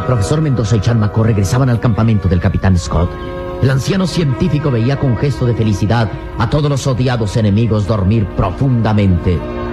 profesor Mendoza y Chanmaco regresaban al campamento del capitán Scott, el anciano científico veía con gesto de felicidad a todos los odiados enemigos dormir profundamente.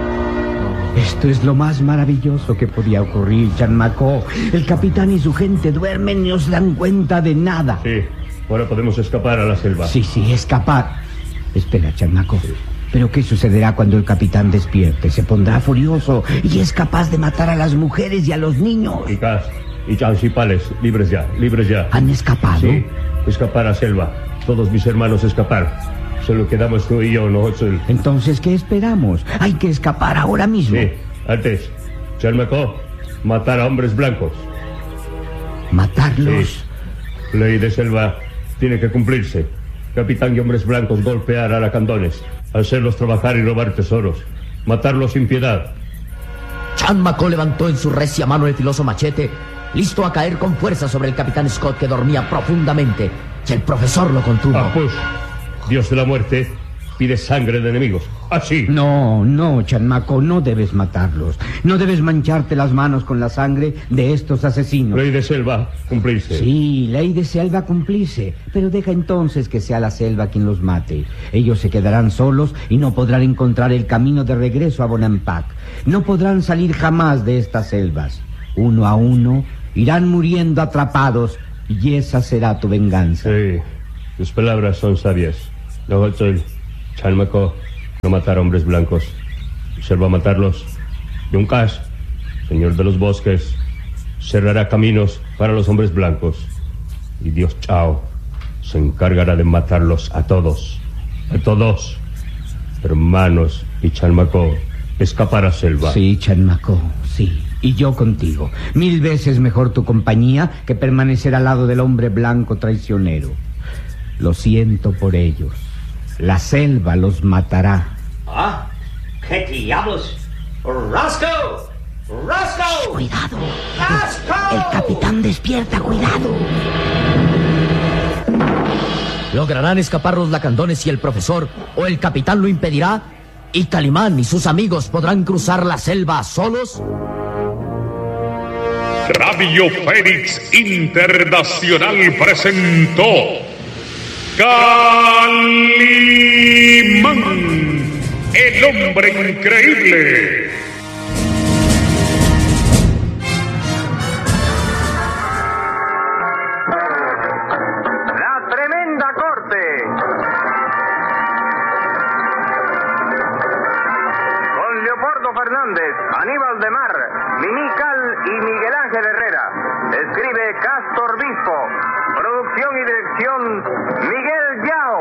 Esto es lo más maravilloso que podía ocurrir, Chanmaco. El capitán y su gente duermen y no se dan cuenta de nada. Sí, ahora podemos escapar a la selva. Sí, escapar. Espera, Chanmaco. ¿Pero qué sucederá cuando el capitán despierte? Se pondrá furioso y es capaz de matar a las mujeres y a los niños. Y Cas y Chancipales, libres ya. ¿Han escapado? Sí, escapar a selva. Todos mis hermanos escapar. Solo quedamos tú y yo, nosotros. Entonces, ¿qué esperamos? Hay que escapar ahora mismo. Sí, antes, Chanmaco, matar a hombres blancos. ¿Matarlos? Sí. Ley de selva tiene que cumplirse. Capitán y hombres blancos golpear a aracandones, hacerlos trabajar y robar tesoros, matarlos sin piedad. Chanmaco levantó en su recia mano el filoso machete, listo a caer con fuerza sobre el capitán Scott, que dormía profundamente, y el profesor lo contuvo. Pues, Dios de la muerte pide sangre de enemigos. Así. No, Chanmaco, no debes matarlos. No debes mancharte las manos con la sangre de estos asesinos. Ley de selva, cumplirse. Sí, ley de selva, cumplirse. Pero deja entonces que sea la selva quien los mate. Ellos se quedarán solos y no podrán encontrar el camino de regreso a Bonampak. No podrán salir jamás de estas selvas. Uno a uno irán muriendo atrapados y esa será tu venganza. Sí, tus palabras son sabias. Nosotros, Chanmaco, no matar hombres blancos. Selva matarlos. Yuncas, señor de los bosques, cerrará caminos para los hombres blancos. Y Dios Chao se encargará de matarlos a todos. A todos. Hermanos y Chanmaco, escapar a selva. Sí, Chanmaco, sí. Y yo contigo. 1000 veces mejor tu compañía que permanecer al lado del hombre blanco traicionero. Lo siento por ellos. La selva los matará. ¿Ah? ¿Qué diablos? ¡Roscoe! ¡Roscoe! ¡Cuidado! ¡Roscoe! El capitán despierta, cuidado. ¿Lograrán escapar los lacandones y el profesor, o el capitán lo impedirá? ¿Y Calimán y sus amigos podrán cruzar la selva solos? Radio Fénix Internacional presentó Calimán, el hombre increíble. La tremenda corte. Con Leopoldo Fernández, Aníbal de Mar, Mimical y Miguel Ángel Herrera. Escribe Castor Bispo. Producción y dirección Miguel Yao.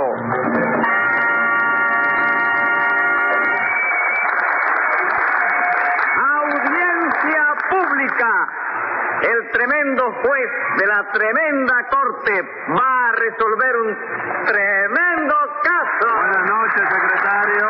Audiencia pública. El tremendo juez de la tremenda corte va a resolver un tremendo caso. Buenas noches, secretario.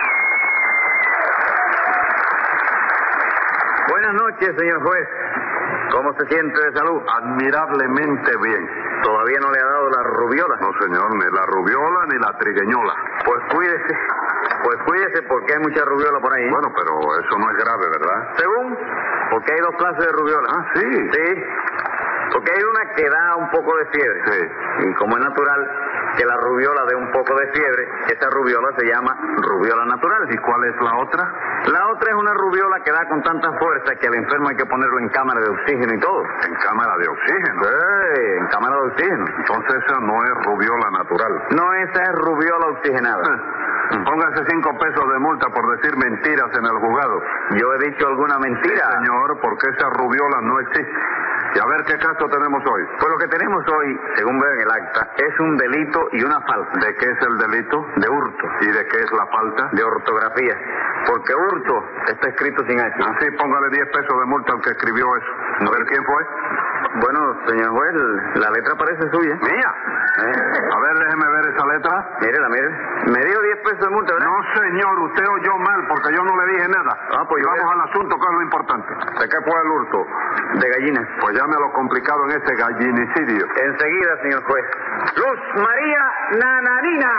Buenas noches, señor juez. ¿Cómo se siente de salud? Admirablemente bien. ¿Todavía no le ha dado la rubiola? No, señor, ni la rubiola ni la trigueñola. Pues cuídese porque hay mucha rubiola por ahí. Bueno, pero eso no es grave, ¿verdad? Según, porque hay 2 clases de rubiola. Ah, sí. Sí, porque hay una que da un poco de fiebre. Sí. Y como es natural que la rubiola dé un poco de fiebre, esa rubiola se llama rubiola natural. ¿Y cuál es la otra? La otra es una rubiola que da con tanta fuerza que al enfermo hay que ponerlo en cámara de oxígeno y todo. En cámara de oxígeno. Sí, en cámara de oxígeno. Entonces esa no es rubiola natural. No, esa es rubiola oxigenada. Póngase 5 pesos de multa por decir mentiras en el juzgado. ¿Yo he dicho alguna mentira? Sí, señor, porque esa rubiola no existe. Y a ver qué caso tenemos hoy. Pues lo que tenemos hoy, según veo en el acta, es un delito y una falta. ¿De qué es el delito? De hurto. ¿Y de qué es la falta? De ortografía. Porque hurto está escrito sin H. Así, póngale 10 pesos de multa al que escribió eso. A ver quién fue. Bueno, señor juez, la letra parece suya. ¿Mía? A ver, déjeme ver esa letra. Mírela, mire. Me dio 10 pesos de multa, ¿verdad? No, señor, usted oyó mal porque yo no le dije nada. Ah, pues vamos al asunto, que es lo importante. ¿De qué fue el hurto? De gallinas. Pues llame a lo complicado en ese gallinicidio. Enseguida, señor juez. Luz María Nananina.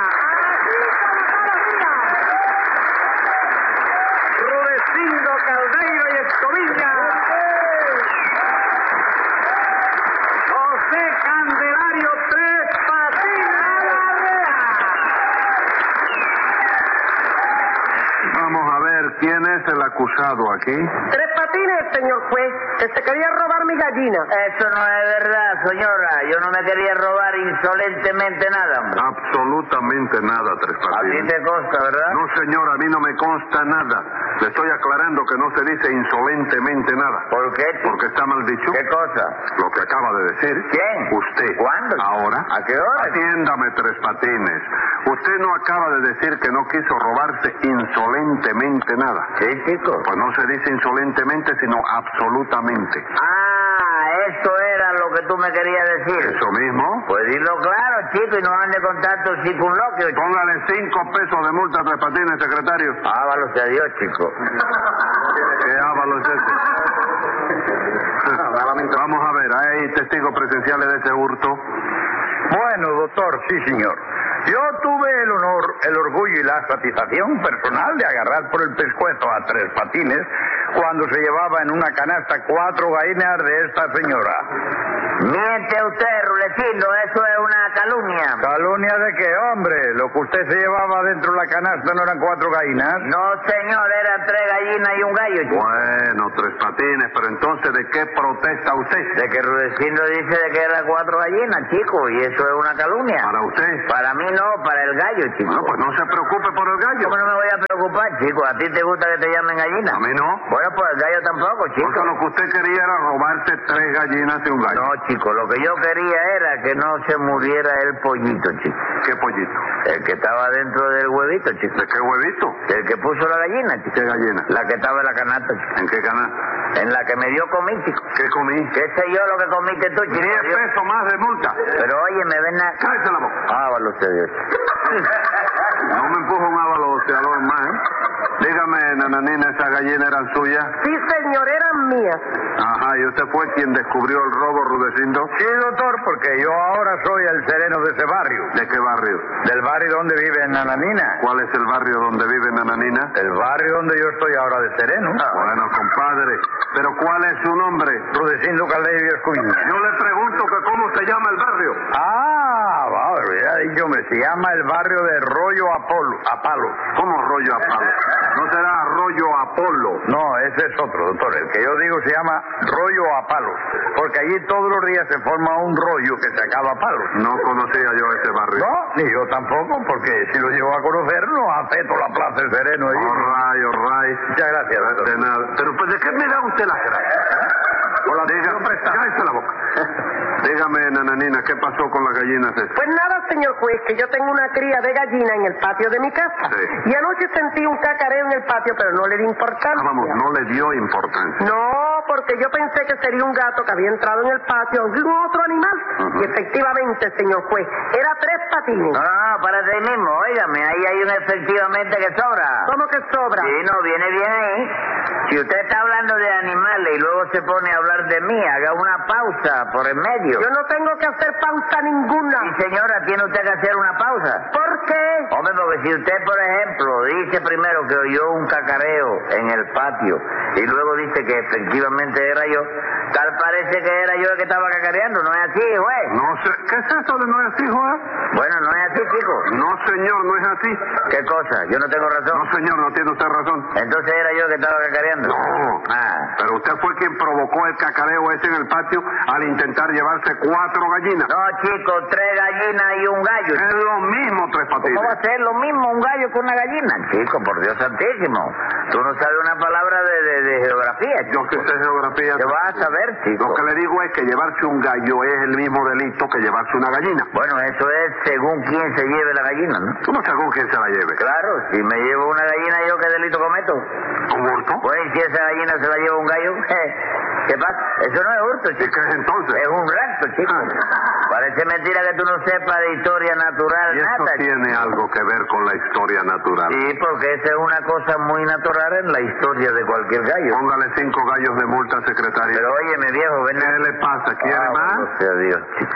Rudecindo Caldeiro y Escoviña. acusado aquí? Tres Patines, señor juez, que se quería robar mi gallina. Eso no es verdad, señora. Yo no me quería robar insolentemente nada, hombre. Absolutamente nada, Tres A ti Patines. te consta, ¿verdad? No, señor, a mí no me consta nada. Le estoy aclarando que no se dice insolentemente nada. ¿Por qué, chico? Porque está mal dicho. ¿Qué cosa? Lo que acaba de decir. ¿Quién? Usted. ¿Cuándo? Ahora. ¿A qué hora? Atiéndame, Tres Patines. Usted no acaba de decir que no quiso robarse insolentemente nada. Sí, chico. Pues no se dice insolentemente, sino absolutamente. Eso era lo que tú me querías decir. ¿Eso mismo? Pues dilo claro, chico, y no ande con tanto circunloquio. Póngale 5 pesos de multa a Tres Patines, secretario. Ábalo sea Dios, chico. ¿Qué ávalo es ese? Vamos a ver, ¿hay testigos presenciales de ese hurto? Bueno, doctor, sí, señor. Yo tuve el honor, el orgullo y la satisfacción personal de agarrar por el pescuezo a Tres Patines cuando se llevaba en una canasta 4 gallinas de esta señora. Miente usted, Rulecindo, eso es una calumnia. ¿Calumnia de qué, hombre? Lo que usted se llevaba dentro de la canasta no eran 4 gallinas. No, señor, eran 3 gallinas y un gallo, chico. Bueno, Tres Patines, pero entonces, ¿de qué protesta usted? De que Rudecindo dice de que eran 4 gallinas, chico, y eso es una calumnia. ¿Para usted? Para mí no, para el gallo, chico. No, pues no se preocupe por el gallo. ¿Cómo no me voy a preocupar, chico? ¿A ti te gusta que te llamen gallina? A mí no. Bueno, pues el gallo tampoco, chico. Porque lo que usted quería era robarse 3 gallinas y un gallo. No, chico, lo que yo quería era que no se muriera el pollito, chico. ¿Qué pollito? El que estaba dentro del huevito, chico. ¿De qué huevito? El que puso la gallina, chico. ¿Qué gallina? La que estaba en la canasta, chico. ¿En qué canasta? En la que me dio comí, chico. ¿Qué comí? ¿Qué sé yo lo que comiste tú, chico? 10 pesos más de multa. Pero oye, me ven a... Cállese la boca. Ábalo usted, Dios. No me empuja un ávalo más, ¿eh? Dígame, nananina, ¿esas gallinas eran suyas? Sí, señor, eran mías. Ajá, ¿y usted fue quien descubrió el robo, Rudecindo? Sí, doctor, porque yo ahora soy el sereno de ese barrio. ¿De qué barrio? Del barrio donde vive Nananina. ¿Cuál es el barrio donde vive Nananina? El barrio donde yo estoy ahora de sereno. Bueno, compadre, ¿pero cuál es su nombre? Rudecindo Caldeiro Escuña. Yo le pregunto que cómo se llama el barrio. Ya dicho, hombre, se llama el barrio de Rollo Apalo. ¿Cómo Rollo Apalo? ¿No será Rollo Apolo? No, ese es otro, doctor. El que yo digo se llama Rollo Apalo, porque allí todos los días se forma un rollo que se acaba a palos. No conocía yo ese barrio. No, ni yo tampoco, porque si lo llego a conocer, no afecto la Plaza del Sereno allí. All right. Muchas gracias, doctor. De nada. Pero, pues, ¿de qué me da usted la gracia? Hola, cállese la boca. Dígame, nananina, ¿qué pasó con las gallinas esas? Pues nada, señor juez, que yo tengo una cría de gallina en el patio de mi casa. Sí. Y anoche sentí un cacareo en el patio, pero no le di importancia. Vamos, no le dio importancia. No, porque yo pensé que sería un gato que había entrado en el patio de un otro animal. Y efectivamente, señor juez, era Tres Patines. No, párate ahí mismo, óigame, ahí hay un efectivamente que sobra. ¿Cómo que sobra? Sí, no, viene bien ahí. Si usted está hablando de animales y luego se pone a hablar de mí, haga una pausa por el medio. Yo no tengo que hacer pausa ninguna. Sí, señora, tiene usted que hacer una pausa. ¿Por qué? Hombre, porque si usted, por ejemplo, dice primero que oyó un cacareo en el patio y luego dice que efectivamente era yo, tal parece que era yo el que estaba cacareando. ¿No es así, juez? No sé. ¿Qué es eso de no es así, juez? Bueno, no es así, chico. No, señor, no es así. ¿Qué cosa? Yo no tengo razón. No, señor, no tiene usted razón. Entonces era yo el que estaba cacareando. No. Pero usted fue quien provocó el cacareo ese en el patio al intentar llevarse 4 gallinas. No, chico, 3 gallinas y un gallo. Es lo mismo, Tres Patines. ¿Cómo va a ser lo mismo un gallo que una gallina? Chico, por Dios santísimo. Tú no sabes una palabra de geografía, chico. Yo que sé geografía. ¿Qué vas a saber, chico? Lo que le digo es que llevarse un gallo es el mismo delito que llevarse una gallina. Bueno, eso es según quién se lleve la gallina, ¿no? ¿Cómo según quién se la lleve? Claro, si me llevo una gallina, ¿yo qué delito cometo? ¿Un hurto? Pues si esa gallina se la lleva un gallo, ¿qué pasa? Eso no es hurto, ¿Y chico. qué es entonces? Es un rapto, chico. Parece mentira que tú no sepas de historia natural, ¿Y eso nada. tiene algo que ver con la historia natural? Sí, porque esa es una cosa muy natural en la historia de cualquier gallo. Póngale 5 gallos de multa, secretario. Pero óyeme, viejo, ven ¿Qué le pasa? ¿Quiere más? No sea Dios, chico.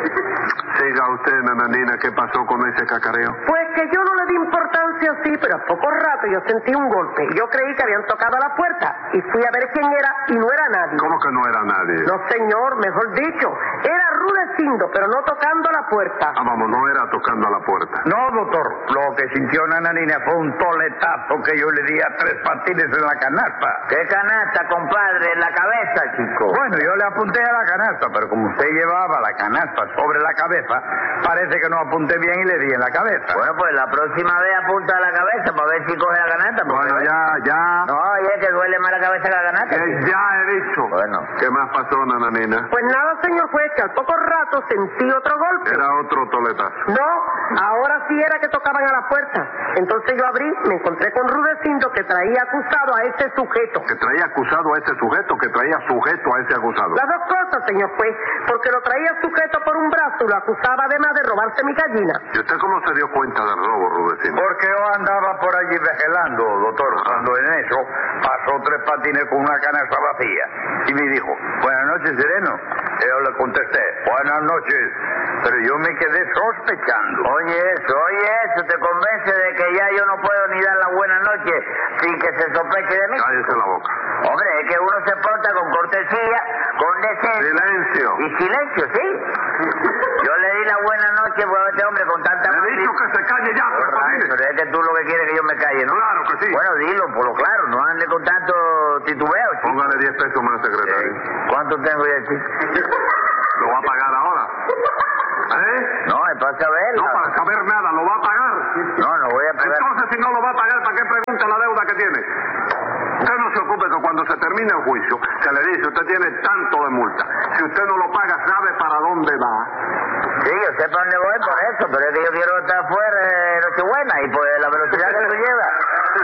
Siga usted, nananina, ¿qué pasó con ese cacareo? Pues que yo no le di importancia así, pero a poco rato yo sentí un golpe. Yo creí que habían tocado a la puerta y fui a ver quién era y no era nadie. nadie. ¿Cómo que no era nadie? No, señor, mejor dicho, era Rudecindo, pero no tocando la puerta. Ah, vamos, no era tocando a la puerta. No, doctor, lo que sintió Nananina fue un toletazo que yo le di a Tres Patines en la canasta. ¿Qué canasta, compadre? En la cabeza, chico. Bueno, yo le apunté a la canasta, pero como usted llevaba la canasta sobre la cabeza, parece que no apunté bien y le di en la cabeza. Bueno, pues la próxima vez apunta a la cabeza para ver si coge la canasta. Bueno, ya. No, oye, que duele más la cabeza que la canasta. Ya he dicho. Bueno. ¿Qué más pasó, Nananina? Pues nada, señor juez, que al poco rato sentí otro golpe. Era otro toletazo. No, ahora sí era que tocaban a la puerta. Entonces yo abrí, me encontré con Rudecindo que traía acusado a ese sujeto. ¿Que traía acusado a ese sujeto? ¿Que traía sujeto a ese acusado? Las dos cosas, señor juez, porque lo traía sujeto por un brazo y lo acusaba además de robarse mi gallina. ¿Y usted cómo se dio cuenta del robo, Rudecindo? Porque yo andaba por allí vejelando, doctor, cuando en eso pasó Tres Patines con una canasta vacía. Y me dijo, buenas noches, Sereno. Y yo le contesté, buenas noches. Pero yo me quedé sospechando. Oye eso, te convence de que ya yo no puedo ni dar la buena noche sin que se sospeche de mí. Cállese la boca. Hombre, es que uno se porta con cortesía, con decencia. Silencio. Y silencio, sí. Yo le di la buena noche pues, a este hombre con tanta... Le he dicho que se calle ya, Tres Patines. Pero es que tú lo que quieres es que yo me calle, ¿no? Claro que sí. Bueno, dilo, por lo claro, no ande con tanto titubeo, chico. Póngale 10 pesos más, secretario. ¿Cuánto tengo ya, chico? ¿Lo va a pagar ahora? ¿Eh? No, es para saber. No, para saber nada, ¿lo va a pagar? No voy a pagar. Entonces, si no lo va a pagar, ¿para qué pregunta la deuda que tiene? Usted no se ocupe que cuando se termine el juicio, se le dice, usted tiene tanto de multa. Si usted no lo paga, ¿sabe para dónde va? Sí, yo sé para dónde voy por eso, pero es que yo quiero estar fuera de Nochebuena y pues la velocidad que tú llevas.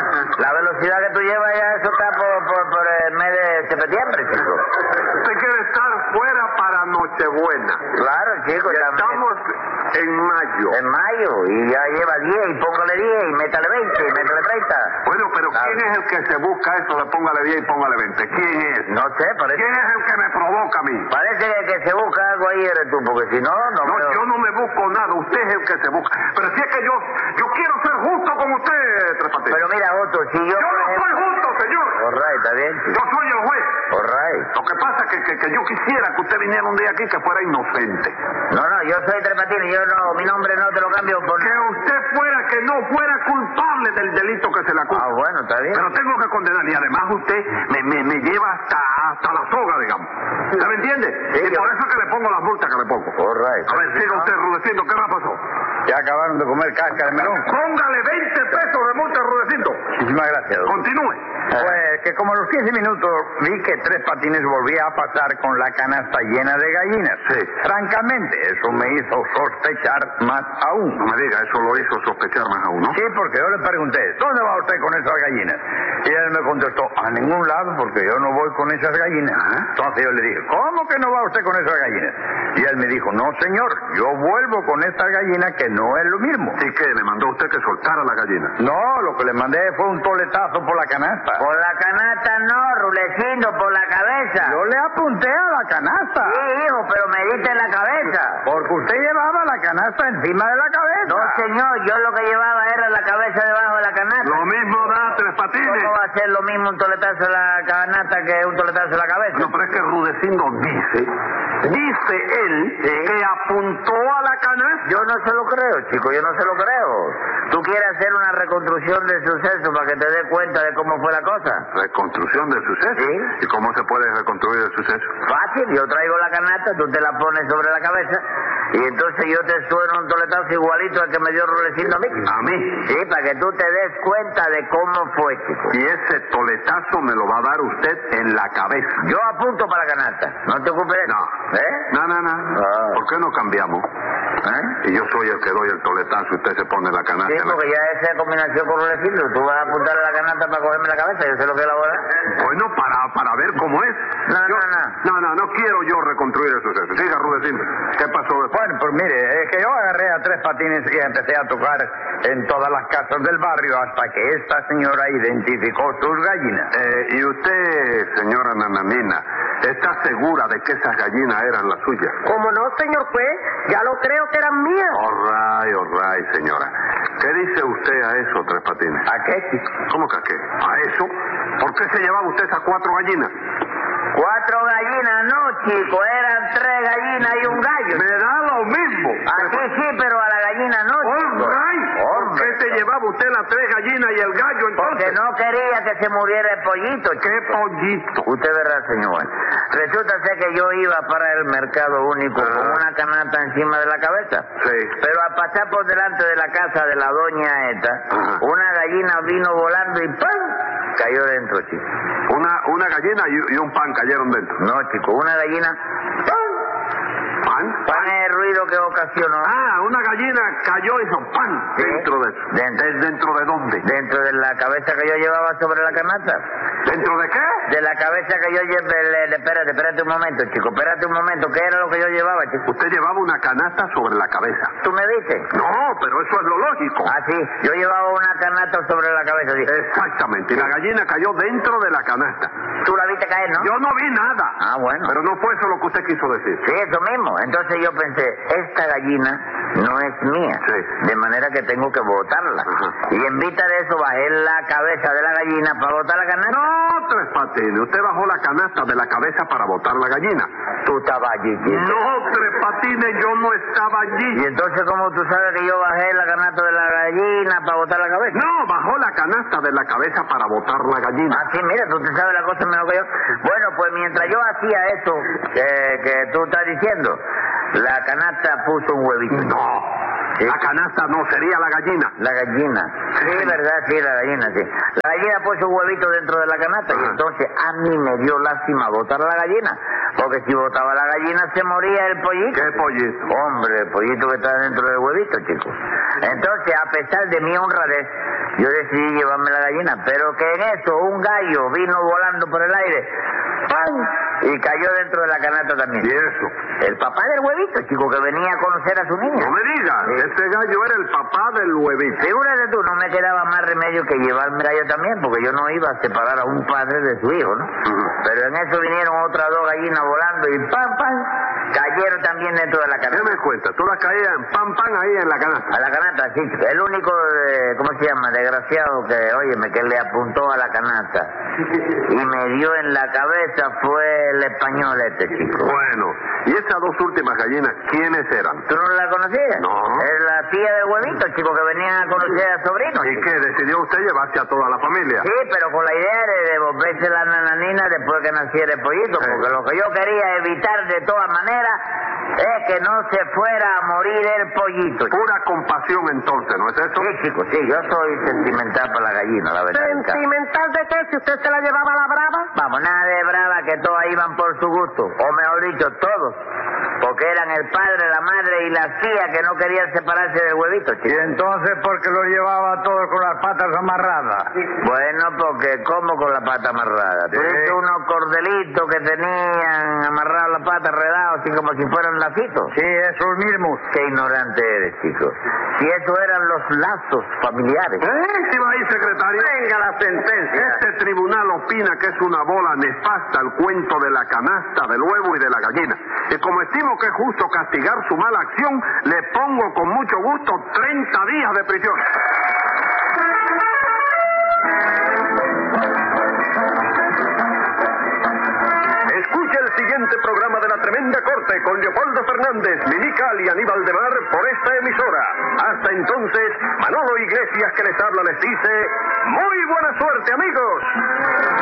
La velocidad que tú llevas ya eso está por el mes de septiembre, chico. Usted quiere estar fuera para Nochebuena. Claro, chico. Ya estamos en mayo. En mayo, y ya lleva 10, y póngale 10, y métale 20, y métale 30. Bueno, pero ¿quién es el que se busca eso de póngale 10 y póngale 20? ¿Quién es? No sé, parece... ¿Quién es el que me provoca a mí? Parece que se busca algo ahí eres tú, porque si no, No, yo no me busco nada, usted es el que se busca. Pero si es que yo quiero ser justo con usted, Tres Patines. Pero mira, Otto, si yo... Yo no soy justo, señor. All right, está bien, chico. Yo soy el juez. All right. Lo que pasa es que yo quisiera que usted viniera un día aquí que fuera inocente. No, yo soy Tres Patines, mi nombre no te lo cambio por... Que usted que no fuera culpable del delito que se le acusa. Ah, bueno, está bien. Pero tengo que condenar, y además usted me lleva hasta la soga, digamos. ¿Se me entiende? Sí, y por eso es que le pongo las multas que le pongo. All right. A ver, siga usted, Rudecindo, ¿qué me pasó? Ya acabaron de comer cáscara de melón. Póngale 20 pesos de multa, Rudecindo. Muchísimas gracias, doctor. Continúe. Pues que como a los 15 minutos vi que Tres Patines volvía a pasar con la canasta llena de gallinas. Sí. Francamente, eso me hizo sospechar más aún. No me diga, eso lo hizo sospechar más a uno. Sí, porque yo le pregunté, ¿dónde va usted con esas gallinas? Y él me contestó, a ningún lado, porque yo no voy con esas gallinas. Entonces yo le dije, ¿cómo que no va usted con esas gallinas? Y él me dijo, no señor, yo vuelvo con estas gallinas que no es lo mismo. ¿Y qué? ¿Le mandó usted que soltara la gallina? No, lo que le mandé fue un toletazo por la canasta. Por la canasta no, Rulecindo, por la cabeza. Yo le apunté a la canasta. Sí, hijo, pero me diste en la cabeza. Porque usted llevaba la canasta encima de la cabeza. No, señor, yo lo que llevaba era la cabeza debajo de la canasta. Lo mismo da Tres Patines. ¿Cómo va a ser lo mismo un toletazo en la canasta que un toletazo en la cabeza? No, pero es que Rudecindo dice él que apuntó a la canasta. Yo no se lo creo, chico, yo no se lo creo. ¿Tú quieres hacer una reconstrucción del suceso para que te des cuenta de cómo fue la cosa? ¿Reconstrucción del suceso? Sí. ¿Y cómo se puede reconstruir el suceso? Fácil, yo traigo la canasta, tú te la pones sobre la cabeza y entonces yo te sueno un toletazo igualito al que me dio Rudecindo a mí. ¿A mí? Sí, para que tú te des cuenta de cómo fue, chico. Y ese toletazo me lo va a dar usted en la cabeza. Yo apunto para la canasta, no te ocupes de eso. No. ¿Eh? No. ¿Por qué no cambiamos? Y yo soy el que doy el toletazo y usted se pone la canasta. Sí, porque ya esa es combinación con Rudecindo. Tú vas a apuntar a la canasta para cogerme la cabeza, yo sé lo que es la hora. Bueno, para ver cómo es. No quiero yo reconstruir el suceso. Siga, Rudecindo. ¿Qué pasó después? Bueno, pues mire, es que yo agarré a Tres Patines y empecé a tocar en todas las casas del barrio hasta que esta señora identificó sus gallinas. ¿Y usted, señora Nananina, está segura de que esas gallinas eran las suyas? ¿Cómo no, señor juez? Ya lo creo que eran mías. All right, señora. ¿Qué dice usted a eso, Tres Patines? ¿A qué? ¿Cómo que a qué? ¿A eso? ¿Por qué se llevaba usted esas 4 gallinas? 4 gallinas, no, chico, eran 3 gallinas y un gallo. Me da lo mismo. Aquí sí, pero a la gallina no, chico. ¿Por qué se llevaba usted las 3 gallinas y el gallo entonces? Porque no quería que se muriera el pollito, chico. ¿Qué pollito? Usted verá, señor. Resulta ser que yo iba para el mercado único con una canasta encima de la cabeza. Sí. Pero al pasar por delante de la casa de la doña esta, una gallina vino volando y ¡pam! Cayó dentro, chico. Una gallina y un pan cayeron dentro. No, chico, una gallina ¡pam! ¿Pan? Pan es el ruido que ocasionó. Una gallina cayó y hizo pan Sí. dentro de eso. ¿Dentro de dónde? Dentro de la cabeza que yo llevaba sobre la canasta. ¿Dentro de qué? De la cabeza que yo llevé. Espérate un momento, chico. Espérate un momento. ¿Qué era lo que yo llevaba, chico? Usted llevaba una canasta sobre la cabeza. ¿Tú me dices? No, pero eso es lo lógico. Ah, sí. Yo llevaba una canasta sobre la cabeza, sí. Exactamente. Y la gallina cayó dentro de la canasta. Tú la viste caer, ¿no? Yo no vi nada. Ah, bueno. Pero no fue eso lo que usted quiso decir. Sí, eso mismo. Entonces yo pensé, esta gallina no es mía. Sí. De manera que tengo que botarla. Y en vista de eso bajé la cabeza de la gallina para botar la canasta. No, Tres Patines. Usted bajó la canasta de la cabeza para botar la gallina. Tú estabas allí, chico. No, Tres Patines, yo no estaba allí. ¿Y entonces cómo tú sabes que yo bajé la canasta de la gallina para botar la cabeza? No, bajó la canasta de la cabeza para botar la gallina. Ah, sí, mira, tú te sabes la cosa mejor que yo. Bueno, pues mientras yo hacía eso que tú estás diciendo, la canasta puso un huevito. No. ¿Sí? La canasta no, sería la gallina. La gallina. Sí, verdad, sí, la gallina, sí. La gallina puso un huevito dentro de la canasta y entonces a mí me dio lástima botar la gallina. Porque si botaba la gallina se moría el pollito. ¿Qué pollito? Hombre, el pollito que está dentro del huevito, chico. Entonces, a pesar de mi honradez, yo decidí llevarme la gallina. Pero que en eso un gallo vino volando por el aire. ¡Pam! Y cayó dentro de la canasta también. ¿Y eso? El papá del huevito, chico, que venía a conocer a su niña. No me digas, ese gallo era el papá del huevito. Figúrate tú, no me quedaba más remedio que llevarme yo también, porque yo no iba a separar a un padre de su hijo, ¿no? Pero en eso vinieron otras 2 gallinas volando y ¡pam, pam! Cayeron también dentro de la canasta. ¿Qué me cuentas? Tú las caías en pan ahí en la canasta. A la canasta, sí. El único, ¿cómo se llama? Desgraciado que, óyeme, que le apuntó a la canasta y me dio en la cabeza fue el español este, chico. Bueno, ¿y esas 2 últimas gallinas quiénes eran? ¿Tú no la conocías? No. Es la tía del huevito, chico, que venía a conocer a sobrino. ¿Y qué? ¿Decidió usted llevarse a toda la familia? Sí, pero con la idea de devolverse la nananina después que naciera el pollito, porque lo que yo quería evitar de todas maneras es que no se fuera a morir el pollito. Pura compasión entonces, ¿no es eso? Sí, chico, sí, yo soy sentimental para la gallina, la verdad. ¿Sentimental de qué? Si usted se la llevaba a la brava. Vamos, nada de brava, que todas iban por su gusto, o mejor dicho, todos, porque eran el padre, la madre y la tía que no querían separarse del huevito, chico. ¿Y entonces por qué los llevaba todos con las patas amarradas? Bueno, porque como con la pata amarrada. Tú viste unos cordelitos que tenían amarrados la pata, enredados, así como si fueran lacitos. Sí, esos mismos. Qué ignorante eres, chico. Si eso eran los lazos familiares. ¿Sí va ahí, secretario? Venga la sentencia. Este tribunal opina que es una bola nefasta el cuento de la canasta, del huevo y de la gallina. Y como estimo que es justo castigar su mala acción, le pongo con mucho gusto 30 días de prisión. Escuche el siguiente programa de La Tremenda Corte con Leopoldo Fernández, Minical y Aníbal de Mar por esta emisora. Hasta entonces, Manolo Iglesias que les habla les dice, ¡muy buena suerte, amigos!